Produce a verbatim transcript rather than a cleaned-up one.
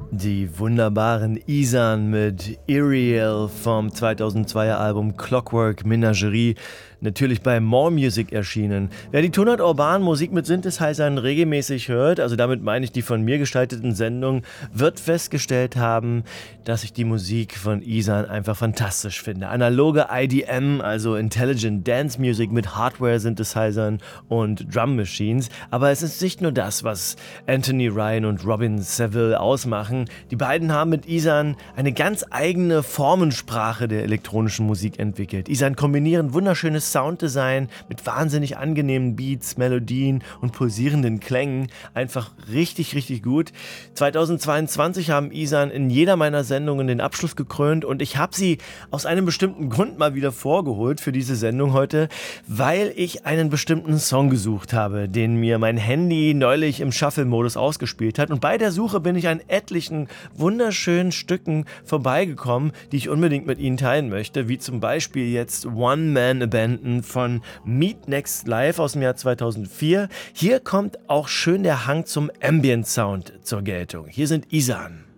Die wunderbaren Isan mit Iriel vom zweitausendzweier Album Clockwork Menagerie, natürlich bei More Music erschienen. Wer die Tonart Urban Musik mit Synthesizern regelmäßig hört, also damit meine ich die von mir gestalteten Sendungen, wird festgestellt haben, dass ich die Musik von Isan einfach fantastisch finde. Analoge I D M, also Intelligent Dance Music mit Hardware-Synthesizern und Drum Machines. Aber es ist nicht nur das, was Anthony Ryan und Robin Seville ausmachen. Die beiden haben mit Isan eine ganz eigene Formensprache der elektronischen Musik entwickelt. Isan kombinieren wunderschönes Sounddesign mit wahnsinnig angenehmen Beats, Melodien und pulsierenden Klängen. Einfach richtig, richtig gut. zweitausendzweiundzwanzig haben Isan in jeder meiner Sendungen den Abschluss gekrönt und ich habe sie aus einem bestimmten Grund mal wieder vorgeholt für diese Sendung heute, weil ich einen bestimmten Song gesucht habe, den mir mein Handy neulich im Shuffle-Modus ausgespielt hat. Und bei der Suche bin ich an etlichen wunderschönen Stücken vorbeigekommen, die ich unbedingt mit Ihnen teilen möchte, wie zum Beispiel jetzt One Man Abandon von Meet Next Live aus dem Jahr zweitausendvier. Hier kommt auch schön der Hang zum Ambient Sound zur Geltung. Hier sind Isan.